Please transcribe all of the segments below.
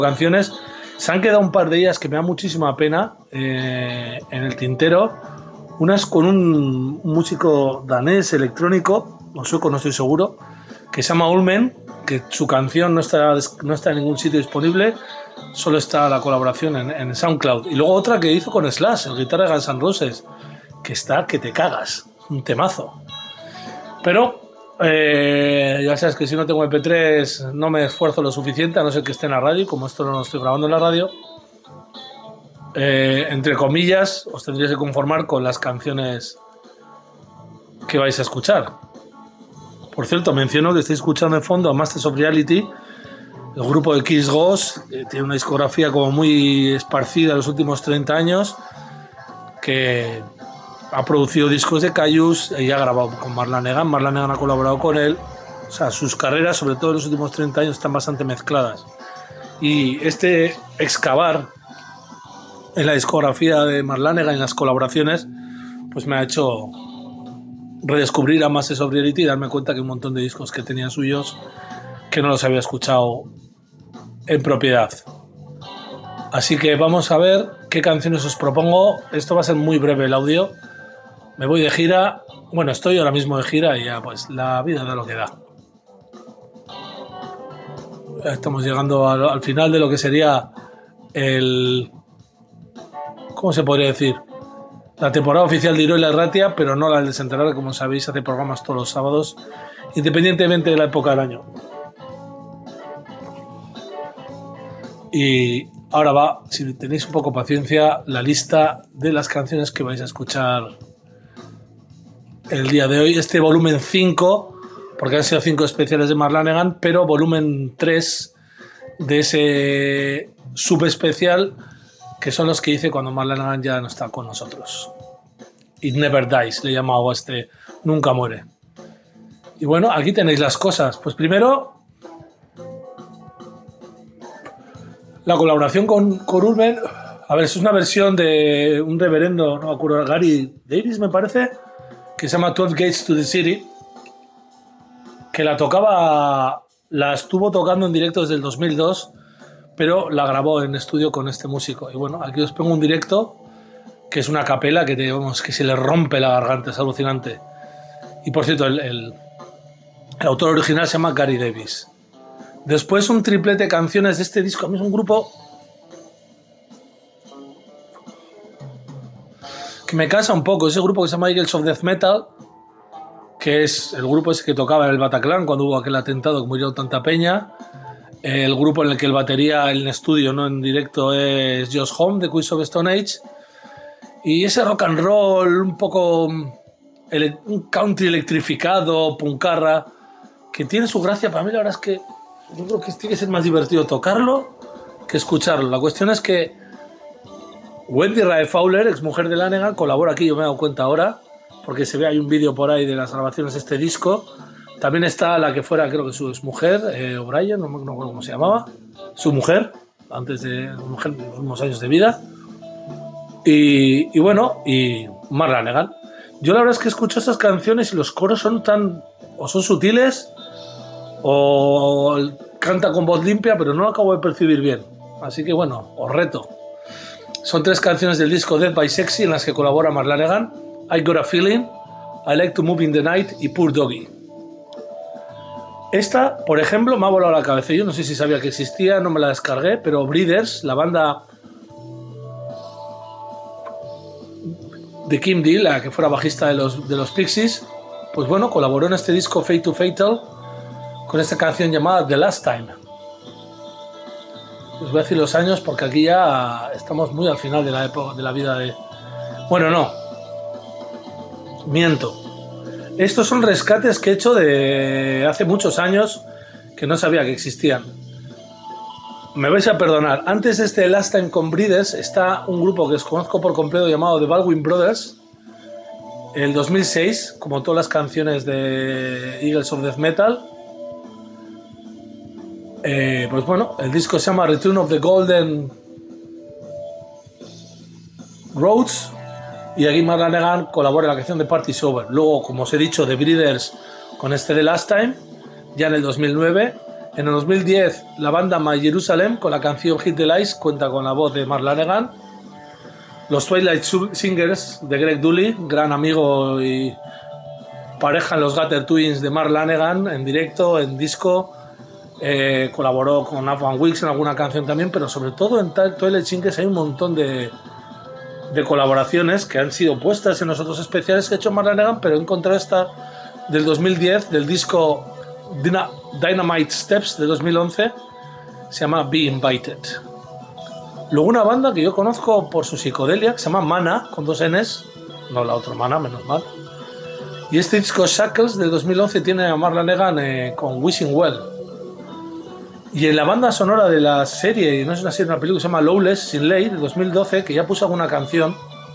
canciones. Se han quedado un par de ellas que me da muchísima pena en el tintero. Una es con un músico danés electrónico, o sueco, no estoy seguro, que se llama Ulmen, que su canción no está en ningún sitio disponible, solo está la colaboración en SoundCloud. Y luego otra que hizo con Slash, el guitarra de Guns N' Roses, que está que te cagas, un temazo. Pero ya sabes que si no tengo MP3 no me esfuerzo lo suficiente, a no ser que esté en la radio, como esto no lo estoy grabando en la radio. Entre comillas, os tendríais que conformar con las canciones que vais a escuchar. Por cierto, menciono que estáis escuchando en fondo a Masters of Reality, el grupo de Kiss Ghost, que tiene una discografía como muy esparcida en los últimos 30 años, que ha producido discos de Caius y ha grabado con Mark Lanegan. Mark Lanegan ha colaborado con él. O sea, sus carreras, sobre todo en los últimos 30 años, están bastante mezcladas. Y este excavar en la discografía de Mark Lanegan, en las colaboraciones, pues me ha hecho redescubrir a Masters of Reality y darme cuenta que un montón de discos que tenía suyos que no los había escuchado en propiedad. Así que vamos a ver qué canciones os propongo. Esto va a ser muy breve el audio. Me voy de gira. Bueno, estoy ahora mismo de gira y ya pues la vida da lo que da. Ya estamos llegando al final de lo que sería el... ¿Cómo se podría decir? La temporada oficial de Irola Erratia, pero no la del Desenterrar, como sabéis, hace programas todos los sábados, independientemente de la época del año. Y ahora va, si tenéis un poco paciencia, la lista de las canciones que vais a escuchar el día de hoy. Este volumen 5, porque han sido 5 especiales de Mark Lanegan, pero volumen 3 de ese subespecial, que son los que hice cuando Mark Lanegan ya no está con nosotros. It Never Dies, le he llamado a este, nunca muere. Y bueno, aquí tenéis las cosas. Pues primero, la colaboración con Urban. A ver, es una versión de un reverendo, no me acuerdo, Gary Davis me parece, que se llama 12 Gates to the City, que la estuvo tocando en directo desde el 2002, pero la grabó en estudio con este músico. Y bueno, aquí os pongo un directo que es una capela que se le rompe la garganta, es alucinante. Y por cierto, el autor original se llama Gary Davis. Después un triplete de canciones de este disco. A mí es un grupo que me cansa un poco. Ese grupo que se llama Eagles of Death Metal, que es el grupo ese que tocaba en el Bataclan cuando hubo aquel atentado que murió tanta peña. El grupo en el que el batería en estudio, no en directo, es Josh Homme de Queens of Stone Age. Y ese rock and roll un poco un country electrificado, puncarra, que tiene su gracia. Para mí la verdad es que yo creo que tiene que ser más divertido tocarlo que escucharlo. La cuestión es que Wendy Rae Fowler, exmujer de Lanegan, colabora aquí, yo me he dado cuenta ahora, porque se ve, hay un vídeo por ahí de las grabaciones de este disco. También está la que fuera, creo que su exmujer, O'Brien, no me acuerdo cómo se llamaba, su mujer, antes de unos años de vida. Y bueno, y Mark Lanegan. Yo la verdad es que escucho estas canciones y los coros son o son sutiles o canta con voz limpia, pero no lo acabo de percibir bien. Así que bueno, os reto. Son 3 canciones del disco Death by Sexy en las que colabora Mark Lanegan: I Got a Feeling, I Like to Move in the Night y Poor Doggy. Esta, por ejemplo, me ha volado la cabeza. Yo no sé si sabía que existía, no me la descargué, pero Breeders, la banda de Kim Deal, la que fuera bajista de los Pixies, pues bueno, colaboró en este disco Fate to Fatal con esta canción llamada The Last Time. Os voy a decir los años porque aquí ya estamos muy al final de la época de la vida de... Bueno, no. Miento. Estos son rescates que he hecho de hace muchos años que no sabía que existían. Me vais a perdonar. Antes de este Last Time con Breeders está un grupo que desconozco por completo llamado The Baldwin Brothers. En el 2006, como todas las canciones de Eagles of Death Metal. Pues bueno, el disco se llama Return of the Golden Roads y aquí Mark Lanegan colabora en la canción de Party's Over. Luego, como os he dicho, The Breeders con este The Last Time, ya en el 2009, En el 2010, la banda My Jerusalem, con la canción Hit the Lights, cuenta con la voz de Mark Lanegan. Los Twilight Singers de Greg Dulli, gran amigo y pareja en los Gutter Twins de Mark Lanegan, en directo, en disco. Colaboró con Afghan Wigs en alguna canción también, pero sobre todo en Twilight Singers hay un montón de colaboraciones que han sido puestas en los otros especiales que ha hecho Mark Lanegan, pero he encontrado esta del 2010, del disco Dynamite Steps de 2011, se llama Be Invited. Luego una banda que yo conozco por su psicodelia, que se llama Mana, con 2 Ns, no la otra Mana, menos mal. Y este disco Shackles del 2011 tiene a Mark Lanegan con Wishing Well. Y en la banda sonora de la serie, no es una serie, una película que se llama Lawless Sin Ley de 2012, que ya puso alguna canción,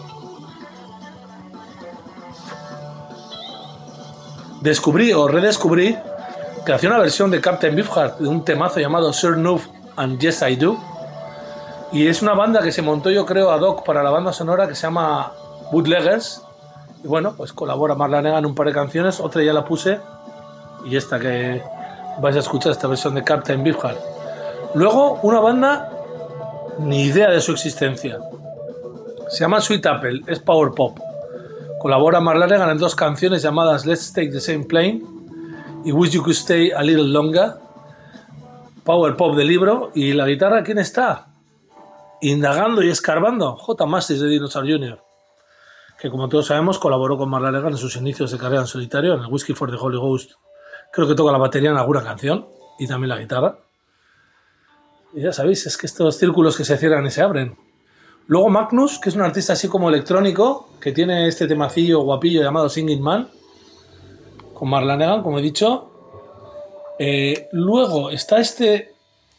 descubrí o redescubrí que hacía una versión de Captain Beefheart de un temazo llamado Sir Noob and Yes I Do, y es una banda que se montó, yo creo, ad hoc para la banda sonora, que se llama Bootleggers, y bueno, pues colabora Mark Lanegan en un par de canciones, otra ya la puse, y esta que vais a escuchar, esta versión de Captain Beefheart. Luego una banda, ni idea de su existencia, se llama Sweet Apple, es power pop. Colabora Mark Lanegan en 2 canciones llamadas Let's Take the Same Plane y Wish You Could Stay a Little Longer. Power pop de libro. Y la guitarra, ¿quién está? Indagando y escarbando, J. Mascis de Dinosaur Jr., que como todos sabemos colaboró con Mark Lanegan en sus inicios de carrera en solitario, en el Whiskey for the Holy Ghost. Creo que toca la batería en alguna canción y también la guitarra. Y ya sabéis, es que estos círculos que se cierran y se abren. Luego Magnus, que es un artista así como electrónico, que tiene este temacillo guapillo llamado Singing Man, con Mark Lanegan, como he dicho. Luego está este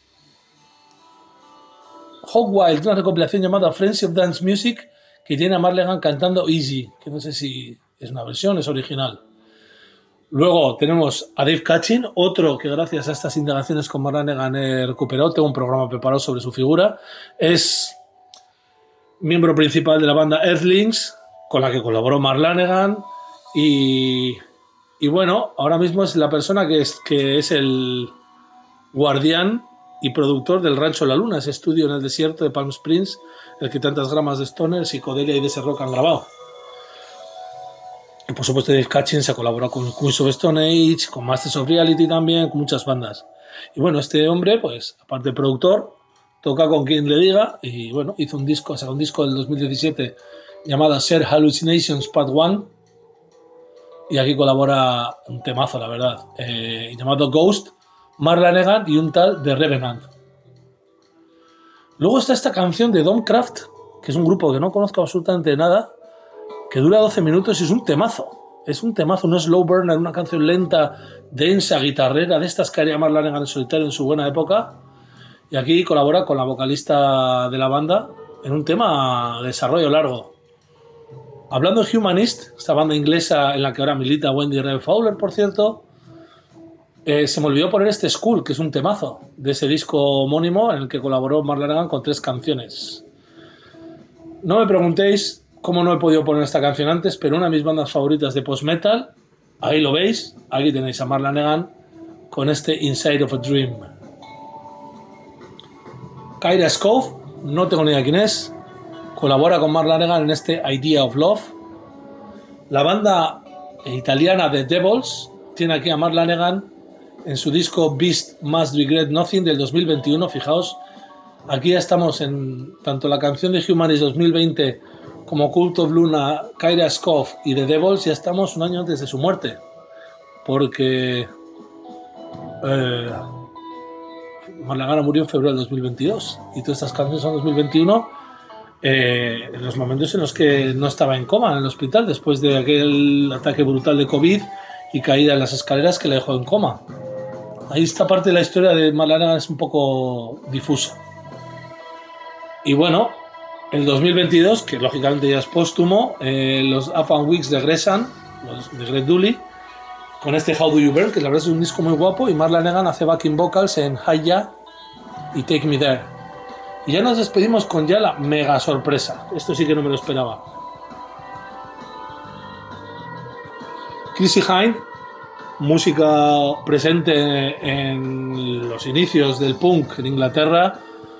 Hog Wild, una recopilación llamada Friends of Dance Music, que tiene a Mark Lanegan cantando Easy, que no sé si es una versión, es original. Luego tenemos a Dave Catchin, otro que gracias a estas indagaciones con Mark Lanegan he recuperado, tengo un programa preparado sobre su figura. Es miembro principal de la banda Earthlings, con la que colaboró Mark Lanegan, y bueno, ahora mismo es la persona que es el guardián y productor del Rancho La Luna, ese estudio en el desierto de Palm Springs, el que tantas gramas de stoner, psicodelia y de ese rock han grabado. Y por supuesto Dave Catchin se ha colaborado con Queens of Stone Age, con Masters of Reality también, con muchas bandas. Y bueno, este hombre, pues aparte de productor, toca con quien le diga, y bueno, sacó un disco del 2017 llamado Share Hallucinations Part 1, y aquí colabora un temazo, la verdad, llamado Ghost, Mark Lanegan y un tal The Revenant. Luego está esta canción de Domcraft, que es un grupo que no conozco absolutamente nada, que dura 12 minutos y es un temazo. Es un temazo, no slow burner, una canción lenta, densa, guitarrera, de estas que haría Mark Lanegan en solitario en su buena época. Y aquí colabora con la vocalista de la banda en un tema de desarrollo largo. Hablando de Humanist, esta banda inglesa en la que ahora milita Wendy Red Fowler, por cierto, se me olvidó poner este School, que es un temazo de ese disco homónimo en el que colaboró Mark Lanegan con 3 canciones. No me preguntéis cómo no he podido poner esta canción antes, pero una de mis bandas favoritas de post-metal, ahí lo veis, aquí tenéis a Mark Lanegan con este Inside of a Dream. Kyra Scove, no tengo ni idea quién es, colabora con Mark Lanegan en este Idea of Love. La banda italiana The Devils tiene aquí a Mark Lanegan en su disco Beast Must Regret Nothing del 2021. Fijaos, aquí ya estamos en tanto la canción de Humanist 2020 como Cult of Luna, Kyra Scove y The Devils, ya estamos un año antes de su muerte, porque Mark Lanegan murió en febrero del 2022 y todas estas canciones son 2021, en los momentos en los que no estaba en coma en el hospital después de aquel ataque brutal de COVID y caída en las escaleras que le dejó en coma. Ahí esta parte de la historia de Mark Lanegan es un poco difusa. Y bueno, el 2022, que lógicamente ya es póstumo, los Afghan Wigs regresan, los de Greg Dulli, con este How Do You Burn, que la verdad es un disco muy guapo, y Mark Lanegan hace backing vocals en Hiya y Take Me There. Y ya nos despedimos con ya la mega sorpresa. Esto sí que no me lo esperaba. Chrissie Hynde música presente en los inicios del punk en Inglaterra.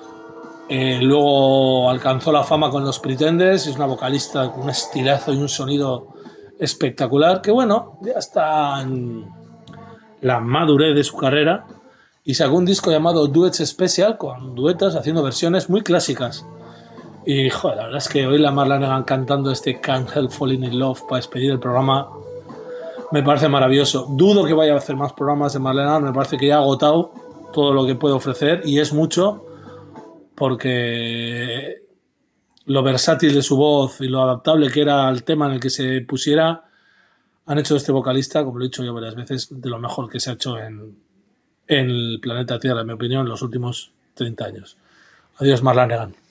Luego alcanzó la fama con los Pretenders. Es una vocalista con un estilazo y un sonido espectacular, que bueno, ya está en la madurez de su carrera, y sacó un disco llamado Duets Special, con duetos haciendo versiones muy clásicas. Y joder, la verdad es que oír a Marlene Negan cantando este Can't Help Falling in Love para despedir el programa me parece maravilloso. Dudo que vaya a hacer más programas de Marlene Negan, me parece que ya ha agotado todo lo que puede ofrecer, y es mucho, porque lo versátil de su voz y lo adaptable que era al tema en el que se pusiera han hecho de este vocalista, como lo he dicho yo varias veces, de lo mejor que se ha hecho en el planeta Tierra, en mi opinión, en los últimos 30 años. Adiós, Marlene Negan.